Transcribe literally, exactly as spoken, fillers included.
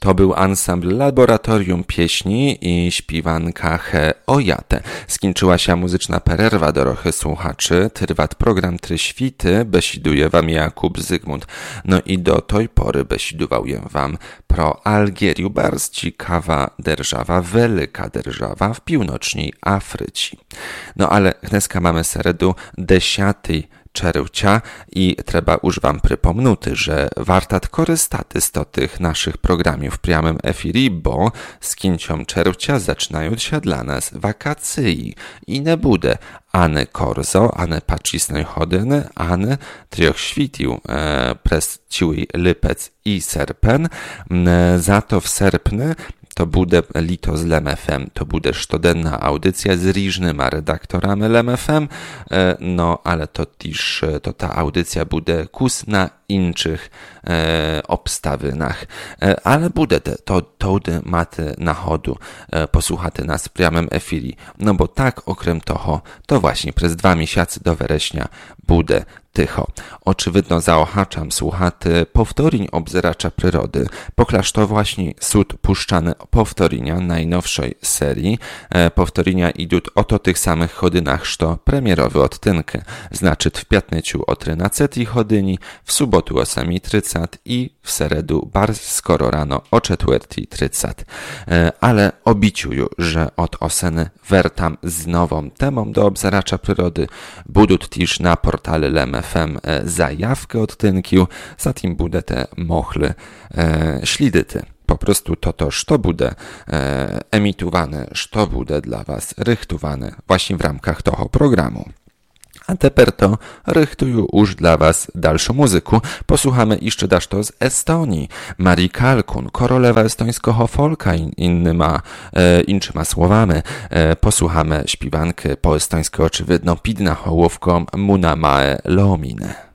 To był ansambl Laboratorium Pieśni i śpiewanka He Ojate. Skończyła się muzyczna pererwa, dorohy słuchaczy. Trwat program Tryświty, besiduje wam Jakub Zygmunt. No i do tej pory besidował wam pro Algieriu bardzo ciekawa derżawa, wielka derżawa w północnej Afryce. No ale dneska mamy seredu dziesiątej czerwca i trzeba już wam przypomnuty, że wartat korzystaty z to tych naszych programów w priamym efiri, bo z kińcą czerwca zaczynają się dla nas wakacje i nie bude ane korzo, ane pacisnej chodyny, ane trioch świtił e, przez ciły lipec i serpen. E, za to w serpny to bude lito z L M F M, to bude sztodenna audycja z różnymi redaktorami L M F M, no ale to też, to ta audycja bude kus na innych e, obstawynach, e, ale bude te, to, to maty na chodu e, posłuchaty nas w priamym efiri, no bo tak okrem toho, to właśnie przez dwa miesiące do września bude tycho. Oczyvidno zaohaczam słuchaty powtórzeń obzeracza przyrody, poklaż to właśnie sud puszczane powtórzenia najnowszej serii. E, powtórzenia idą oto tych samych chodynach, co premierowy odtynki, znaczy w piatnyciu o trynacetej chodyni, w sobotu o sami trycat i w seredu bardzo skoro rano o czetwertej trycat. E, ale obiciuju, że od oseny wertam z nową temą do obzeracza przyrody, budą też na portale L M F M e, zajawkę odtynkił, zatem bude te mochle e, ślidyty. Po prostu to to, co bude e, emitowane, co bude dla was rychtowane właśnie w ramkach toho programu. A teper to rychtuju już dla was dalszą muzyku. Posłuchamy jeszcze dasz to z Estonii. Mari Kalkun, korolewa estońskiego folka in, innyma, e, inczyma słowami. E, posłuchamy śpiewankę po estońsku oczywidno pidna hołówką Muna Mae Lomine.